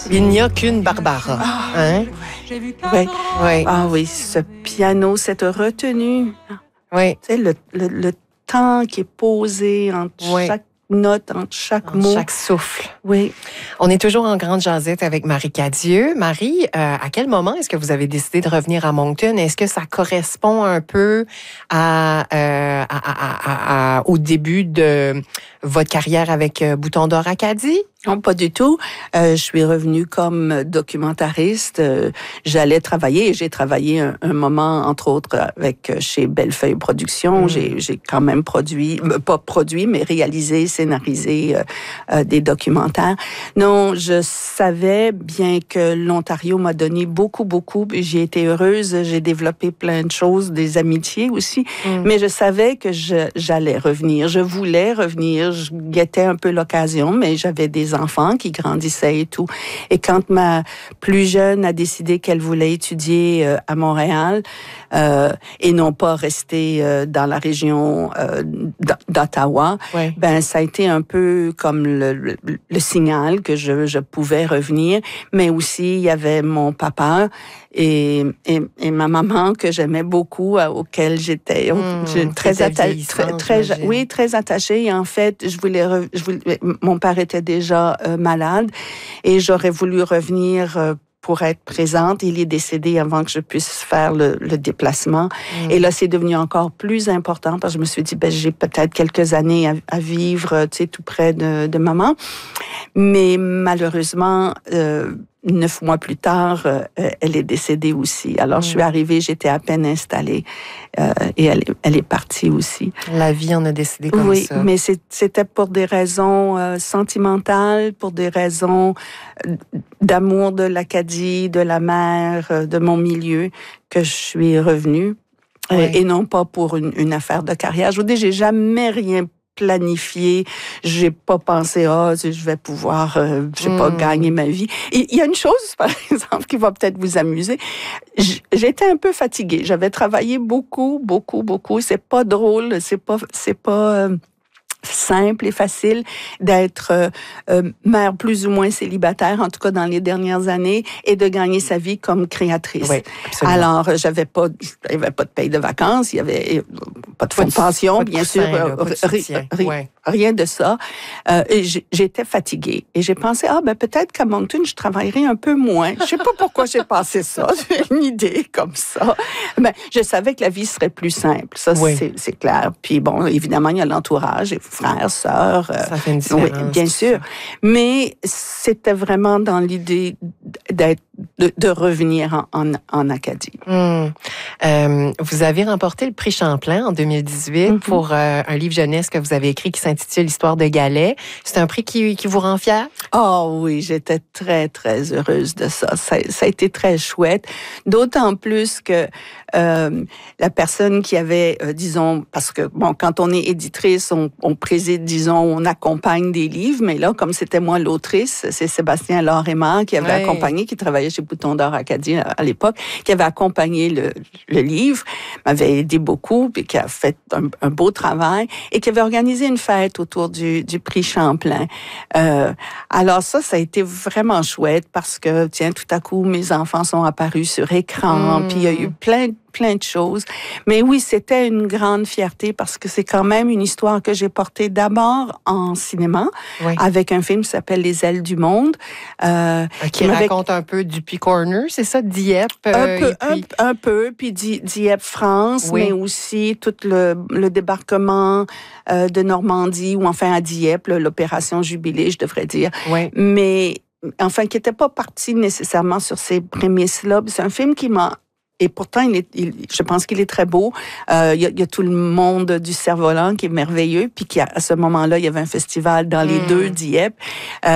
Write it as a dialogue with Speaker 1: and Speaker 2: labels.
Speaker 1: Il n'y a qu'une Barbara. Hein?
Speaker 2: Oui.
Speaker 1: Oui.
Speaker 2: Ah oui, ce piano, cette retenue.
Speaker 1: Oui.
Speaker 2: Tu sais, le temps qui est posé entre chaque note, entre chaque mot.
Speaker 1: Chaque souffle.
Speaker 2: Oui.
Speaker 1: On est toujours en grande jasette avec Marie Cadieux. Marie, à quel moment est-ce que vous avez décidé de revenir à Moncton? Est-ce que ça correspond un peu au début de votre carrière avec Bouton d'Or Acadie?
Speaker 2: Non, pas du tout. Je suis revenue comme documentariste. J'allais travailler et j'ai travaillé un moment, entre autres, avec chez Bellefeuille Productions. J'ai quand même pas produit, mais réalisé, scénarisé des documentaires. Non, je savais, bien que l'Ontario m'a donné beaucoup, j'ai été heureuse, j'ai développé plein de choses, des amitiés aussi, mais je savais que j'allais revenir. Je voulais revenir, je guettais un peu l'occasion, mais j'avais des enfants qui grandissaient et tout. Et quand ma plus jeune a décidé qu'elle voulait étudier à Montréal et non pas rester dans la région d'Ottawa, ben ça a été un peu comme le signal que je pouvais revenir. Mais aussi, il y avait mon papa et ma maman que j'aimais beaucoup, auquel j'étais très attachée. Très attachée. Et en fait, mon père était déjà malade et j'aurais voulu revenir pour être présente. Il est décédé avant que je puisse faire le déplacement. Et là, c'est devenu encore plus important parce que je me suis dit, j'ai peut-être quelques années à vivre, tu sais, tout près de maman. Mais malheureusement, 9 mois plus tard, elle est décédée aussi. Alors, je suis arrivée, j'étais à peine installée et elle est partie aussi.
Speaker 1: La vie en a décidé comme ça.
Speaker 2: Oui, mais c'était pour des raisons sentimentales, pour des raisons d'amour de l'Acadie, de la mer, de mon milieu, que je suis revenue. Et non pas pour une affaire de carrière. Je vous dis, j'ai jamais rien planifié. J'ai pas pensé, je vais pouvoir, gagner ma vie. Il y a une chose, par exemple, qui va peut-être vous amuser. J'étais un peu fatiguée. J'avais travaillé beaucoup. C'est pas drôle, c'est pas simple et facile d'être mère plus ou moins célibataire, en tout cas dans les dernières années, et de gagner sa vie comme créatrice.
Speaker 1: Oui, absolument.
Speaker 2: Alors, il y avait pas de paye de vacances, il y avait pas de fonds de pension, bien sûr, rien de ça. Et j'étais fatiguée. Et j'ai pensé, peut-être qu'à Moncton, je travaillerais un peu moins. Je sais pas pourquoi j'ai pensé ça. J'ai une idée comme ça. Mais je savais que la vie serait plus simple. Ça, c'est clair. Puis bon, évidemment, il y a l'entourage, frères, sœurs.
Speaker 1: Ça fait une différence.
Speaker 2: Oui, bien sûr. Mais c'était vraiment dans l'idée de revenir en Acadie.
Speaker 1: Vous avez remporté le prix Champlain en 2018 pour un livre jeunesse que vous avez écrit qui s'intitule L'histoire de Galais. C'est un prix qui vous rend fière?
Speaker 2: Oh oui, j'étais très, très heureuse de ça. Ça a été très chouette. D'autant plus que la personne qui avait, disons, parce que, bon, quand on est éditrice, on préside, disons, on accompagne des livres, mais là, comme c'était moi l'autrice, c'est Sébastien Laure-Aymard qui avait accompagné, qui travaillait chez Bouton d'Or Acadie à l'époque, qui avait accompagné le livre, m'avait aidé beaucoup, puis qui a fait un beau travail, et qui avait organisé une fête autour du prix Champlain. Alors ça a été vraiment chouette parce que, tiens, tout à coup, mes enfants sont apparus sur écran, puis il y a eu plein de choses. Mais oui, c'était une grande fierté parce que c'est quand même une histoire que j'ai portée d'abord en cinéma avec un film qui s'appelle Les ailes du monde.
Speaker 1: Qui raconte un peu Dupuis Corner, c'est ça, Dieppe?
Speaker 2: Un peu, puis Dieppe, France, mais aussi tout le débarquement de Normandie, ou enfin à Dieppe, l'opération Jubilé, je devrais dire. Mais enfin, qui n'était pas parti nécessairement sur ces prémices-là. C'est un film qui m'a... Et pourtant, je pense qu'il est très beau. Il y a tout le monde du Cerf-Volant qui est merveilleux, puis à ce moment-là, il y avait un festival dans les deux Dieppe.